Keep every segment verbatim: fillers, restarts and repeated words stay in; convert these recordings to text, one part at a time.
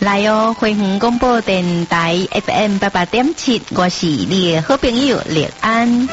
来哦，花园广播电台 F M 八八点七，我是你的好朋友丽安。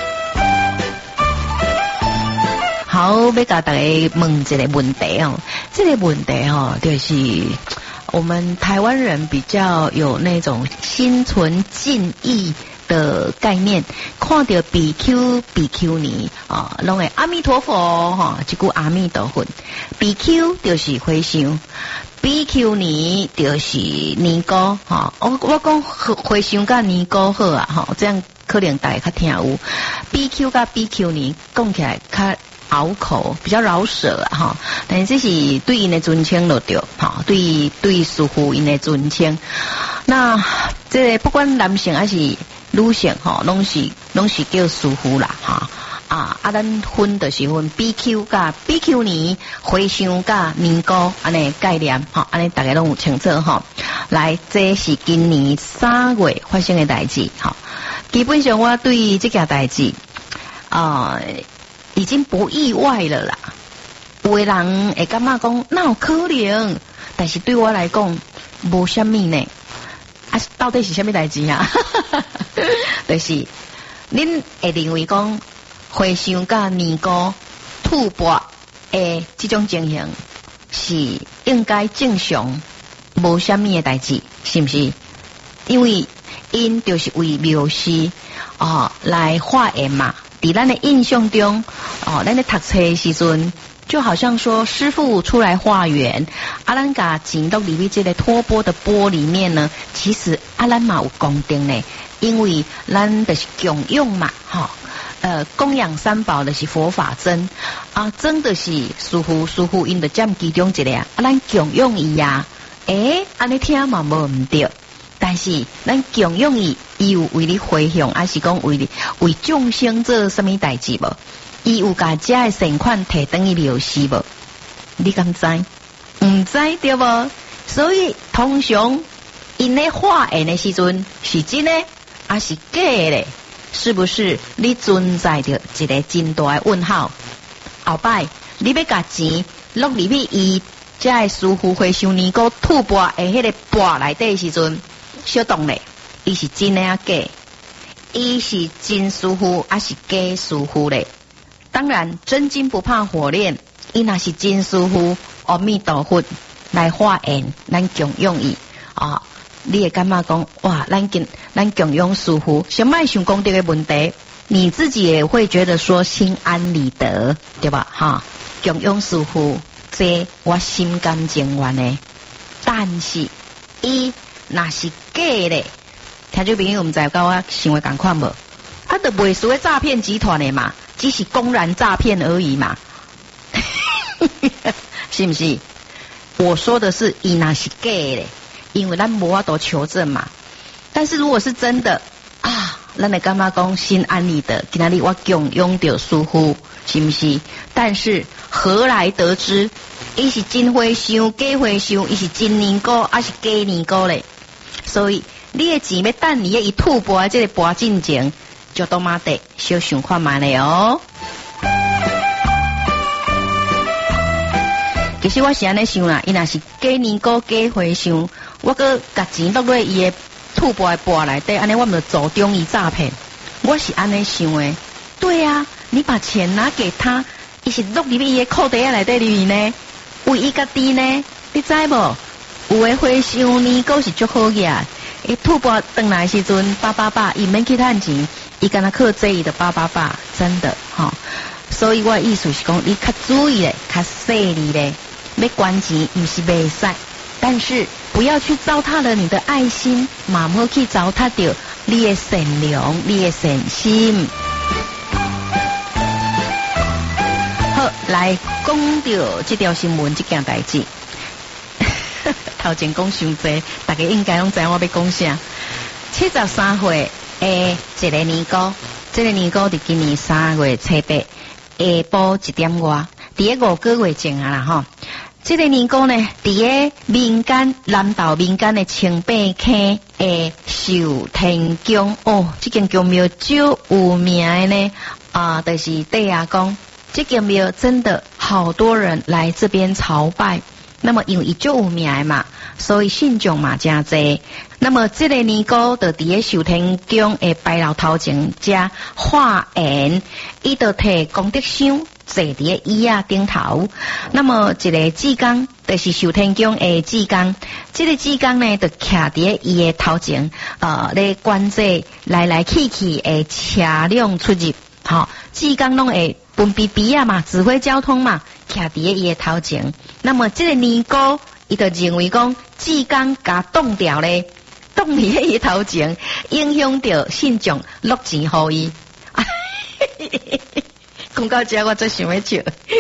好，要甲大家问一个问题哦，这个问题哦，就是我们台湾人比较有那种心存敬意的概念，看到 B Q B Q 呢啊，拢会阿弥陀佛哈，一句阿弥陀佛。B Q 就是花香 ，B Q 呢就是年糕哈。我我讲花香甲年糕好啊哈，这样可能大家较听有。B Q 甲 B Q 呢讲起来较拗口，比较饶舌啊哈。但是这是对因的尊称就对哈，对对师傅因的尊称。那这个不管男性还是女性吼，拢是拢是叫师傅啦哈啊啊！咱分就是分 B Q 甲 B Q 呢，花香甲年糕安尼概念哈，安尼大家拢有清楚哈。来，这是今年三月发生的代志哈。基本上我对这件代志啊，已经不意外了啦。有的人会感觉讲哪有可能，但是对我来讲无啥物呢。啊，到底是啥物代志啊？就是恁会认为讲花香甲年糕吐蕃诶这种情形是应该正常，无啥物的代志，是不是？因为因就是为庙师哦来化缘嘛。伫咱的印象中，哦，咱咧读册的时阵，就好像说师父出来化缘，啊，咱甲钱都入去这个托钵的钵里面呢，其实啊，咱嘛有功德呢，因为咱就是供养嘛，哈、哦，呃，供养三宝的是佛法僧，啊，真的是师父师父因的占其中一个啊，咱供养伊呀，诶，安尼听嘛无唔对。但是咱供养伊，伊有为你回向，还是讲为你为众生做什么代志无？伊有甲遮的善款摕等于庙师无？你敢知？唔知对无？所以通常因咧化缘的时阵是真的，还是假的？是不是？你存在着一个真大的问号。后摆你要甲钱落入去伊遮的师傅花香年糕吐钵的迄个钵内底时阵。小动咧，伊是真诶啊假？伊是真师傅还是假师傅咧？当然，真金不怕火炼，伊若是真师傅，阿弥陀佛来化缘，咱供养伊啊！你会感觉讲哇，咱供咱供养师傅，想卖想功德的问题，你自己也会觉得说心安理得，对吧？哈，供养师傅，这我心甘情愿的，但是伊。那是假的，听众朋友，唔知甲我想的同款无？啊，都袂属于诈骗集团的嘛，只是公然诈骗而已嘛，是不是？我说的是伊那是假的，因为咱无法度求证嘛。但是如果是真的啊，咱会感觉讲心安理得，今仔日我供养着师父，是不是？但是何来得知？伊是真花香，假花香，伊是真年糕，还是假年糕咧？所以你的钱要等你的伊吐钵这个钵进前，就多妈得小想看卖咧哦。其实我是安尼想啦，伊若是假年糕、假花香，我搁甲钱落落伊的吐钵的钵内底，安尼我们就助长伊诈骗。我是安尼想的。对啊，你把钱拿给他，伊是落入伊的裤袋内底里面呢，为伊家己呢，你知无？有诶花香年糕是足好个，伊吐蕃转来时阵八八八，伊免去趁钱，伊敢若靠这伊的八八八，真的哈、哦。所以我的意思是讲，你较注意咧，较细腻咧，要管钱毋是袂使，但是不要去糟蹋了你的爱心，嘛莫去糟蹋掉你的善良、你的善心。好，来讲到这条新闻这件代志。头前讲伤济，大家应该拢知我要讲啥。七十三岁诶，一个年糕，这个年糕伫今年三月七八下晡一点外，伫个五个月前啊啦吼。这个年糕呢，伫个民间南投民间的清北坑诶寿天宫哦，这间宫庙最有名的呢啊，就是对啊讲，这间庙真的好多人来这边朝拜。 那么因为伊足有名嘛，所以信众嘛真济。那么这个尼姑就伫咧寿天宫的拜楼头前加化缘，伊就摕功德箱坐伫咧椅仔顶头。那么一个济公就是寿天宫的济公，这个济公呢就徛伫咧伊的头前，呃，咧管制来来去去的车辆出入。好，济公拢会分比比啊嘛，指挥交通嘛，徛伫咧伊的头前。那么这个尼姑，伊就认为讲济公甲冻掉咧，冻伫咧伊头前，影响到信众落钱互伊。讲到这，我最想要笑。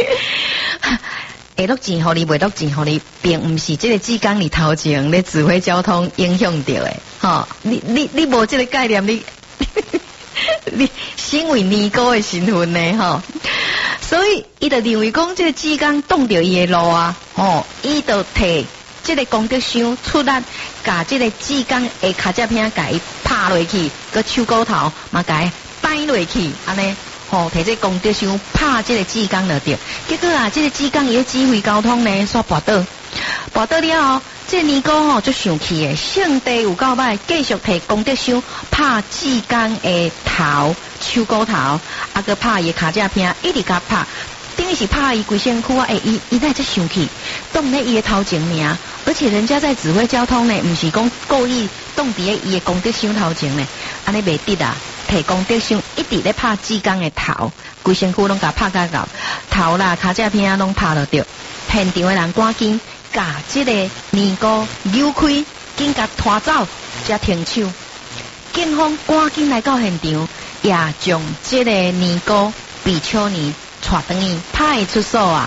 会落钱互你，袂落钱互你，并毋是这个济公伫头前咧指挥交通影响到诶。吼，你你你无这个概念，你。你身为尼姑的身份呢，吼，所以伊就认为讲这个济公挡着伊的路啊，吼，伊就摕这个功德箱出力，甲这个济公的脚趾片甲伊拍落去，个手骨头嘛甲伊掰落去，安尼，吼，摕这功德箱拍这个济公就对。结果啊，这个济公伊的指挥交通呢，煞跋倒，跋倒了后。这尼姑吼就生气诶，性地有够歹，继续摕功德箱拍济公诶头、手骨头，啊个拍伊脚趾片，一直甲拍，等于是拍伊规身躯啊！诶，伊伊哪只生气，挡咧伊诶头前尔，而且人家在指挥交通呢，毋是讲故意挡伫咧伊诶功德箱头前呢，安尼袂得啊！摕功德箱一直咧拍济公诶头，规身躯拢甲拍甲到头啦、脚趾片拢拍落着，现场诶人赶紧。甲这个尼姑扭开，紧甲拖走，才停手。警方赶紧来到现场，也将这个尼姑比丘尼带回去派出所啊。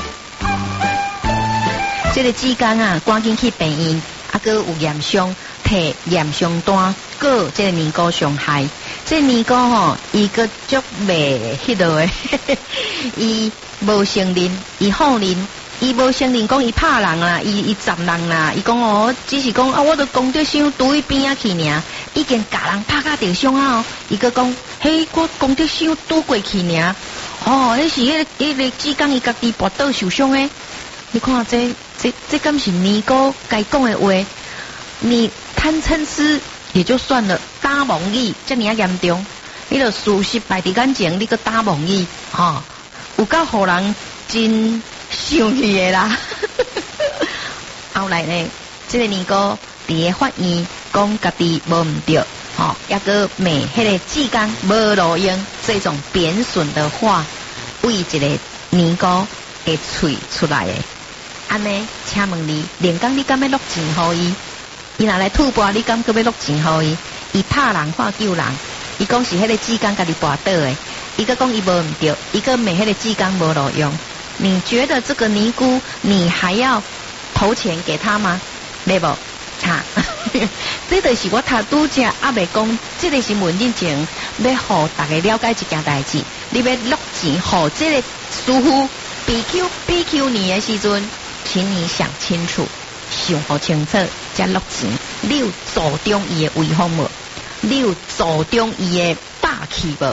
这个济公啊，赶紧去病院，啊，佮有验伤，摕验伤单告这个尼姑伤害。这尼姑吼，伊个足袂迄落诶，伊无承认，伊否认。伊无承认讲伊拍人啦，伊伊砸人啦，伊讲哦，只是讲啊，我都功德箱拄伊边仔去尔，已经甲人拍甲着伤啊！伊个讲，嘿，我功德箱拄过去尔，哦，迄是迄个迄个济公伊家己跋倒受伤诶。你看这这这敢是尼姑该讲诶话？你贪嗔痴也就算了，打妄语这么严重，你著事实摆伫眼前，你个打妄语，吼，有够互人真。生气的啦，后来呢，这个尼姑伫咧法院讲家己无毋对，吼，抑个骂迄个济公无路用，这种贬损的话，为一个尼姑的嘴出来的。安尼，请问你，连讲你敢要落钱互伊？伊若来吐蕃，你敢搁要落钱互伊？伊拍人话救人，伊讲是迄个济公家己跋倒的，伊个讲伊无毋对，伊个骂迄个济公无路用。你觉得这个尼姑，你还要投钱给他吗？对不？哈，这就是我头拄则阿未讲，这个新闻之前要互大家了解一件代志，你要落钱互这个师傅 B Q B Q 你的时阵，请你想清楚，想好清楚才落钱。你有助长伊的威风无？你有助长伊的霸气无？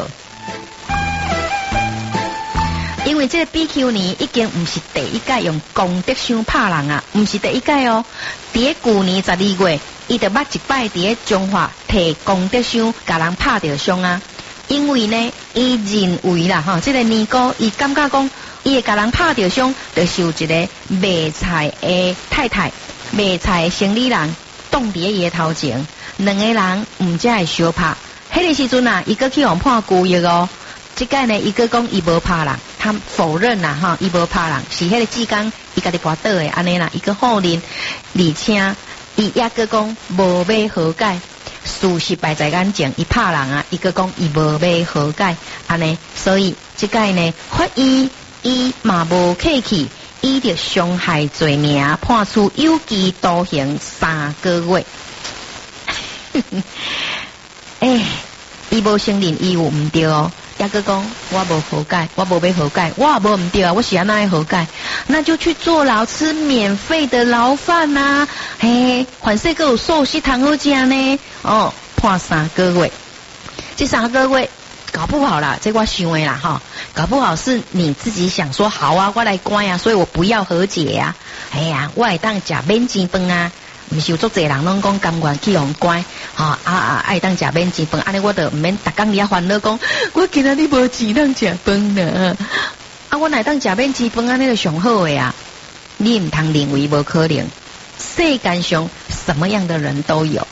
因为这个 B Q 呢，已经唔是第一届用功德箱拍人啊，唔是第一届哦。伫咧去年十二月，伊就捌一摆伫咧中华摕功德箱甲人拍着伤啊。因为呢，伊认为啦，哈，这个尼姑伊感觉讲，伊会甲人拍着伤，就是有一个卖菜的太太、卖菜的生理人挡伫咧伊的头前，两个人唔才会相拍。迄个时阵啊，伊个去互判拘役哦。这个呢，伊个讲伊无拍人，他否认啦哈，伊无拍人，是迄个济公伊家己跋倒的安尼啦，伊个否认，而且伊也个讲无要和解，事实摆在眼前，伊拍人啊，伊个讲伊无要和解安尼，所以这个呢，法院伊嘛无客气，伊着伤害罪名判处有期徒刑三个月。哎，伊无承认伊有毋对哦。也个讲我无和解，我无要和解，我也无唔对啊，我是安那和解，那就去坐牢吃免费的牢饭呐、啊，嘿，反正个有寿司通好食呢，哦，判三个月，这三个月搞不好啦，这我想的啦哈，搞不好是你自己想说好啊，我来关啊，所以我不要和解呀、啊。哎呀，我会当食免钱饭啊，唔是有足侪人拢讲甘愿去互关，哈啊啊爱当食免钱饭，安尼我就唔免逐工遐烦恼讲，我今仔日无钱当食饭呢。啊，我来当食免钱饭安尼就上好诶啊，你唔通认为无可能，世间上什么样的人都有。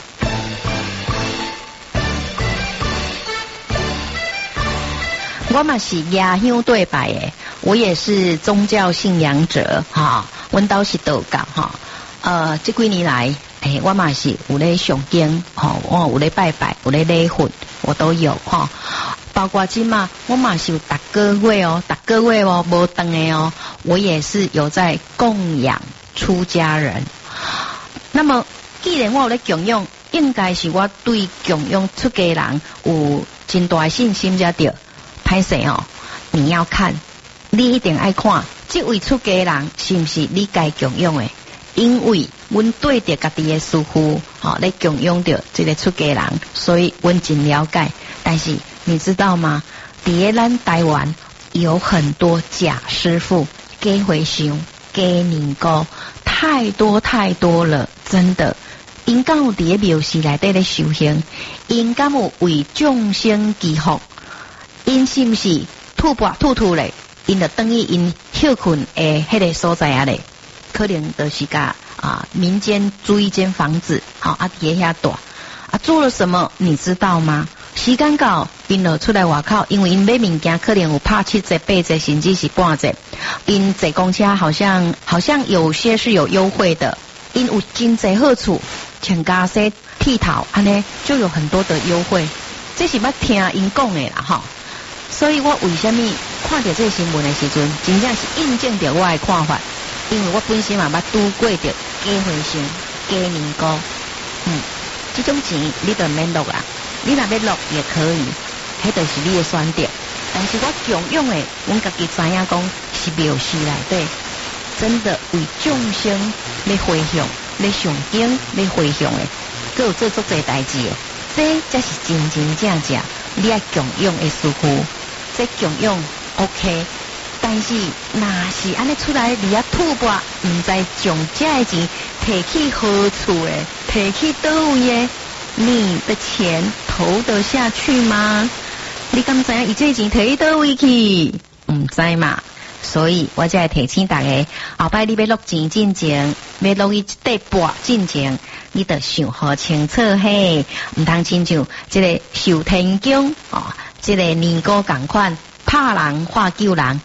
我嘛是亚香对拜诶，我也是宗教信仰者哈，阮都是道教哈。呃，这几年来，诶、欸，我嘛是有咧上经哈，我有咧拜拜，有咧礼佛，我都有哈。包括今嘛，我嘛是有逐个月哦，逐个月哦，无断诶哦，我也是有在供养出家人。那么，既然我有咧供养，应该是我对供养出家人有真大信心才对。歹势哦，你要看，你一定爱看，这位出家人是不是你该供养的？因为阮对着家己的师父，好来供养着这个出家人，所以阮真了解。但是你知道吗？伫咱台湾有很多假师父、假和尚、假尼姑，太多太多了，真的。因敢有伫庙寺内底咧修行，因敢有为众生祈福。因是不是吐蕃吐吐咧？因就等于因休困诶，迄个所在啊咧，可能就是甲啊民间租一间房子，好啊底下住啊做了什么？你知道吗？时间到，因就出来外口，因为因买物件可能有拍七折、八折，甚至是半折。因坐公车好像好像有些是有优惠的，因有真侪好处，请加些剃头，安尼就有很多的优惠。这是捌听因讲的啦，哈。所以我为什么看到这个新闻的时阵，真正是印证着我的看法，因为我本身嘛捌拄过着假和尚、假尼姑，嗯，这种钱你就免落啦，你若要落也可以，迄就是你的选择。但是我供养的，阮家己知影讲是庙寺内底，真的为众生咧回向、咧上经、咧回向的，佮有做足侪代志的，这才是真真正正你爱供养的师父。这供养 OK， 但是若是安尼出来你啊吐蕃，唔知将这的钱摕去何处诶？摕去倒位诶？你的钱投得下去吗？你敢知影伊这钱摕去倒位去？唔知嘛？所以我才会提醒大家，后摆你要落钱进前，要落去一块半进前，你得想好清楚嘿，唔通亲像这个受天宫哦。这个尼姑同款，拍人化救人，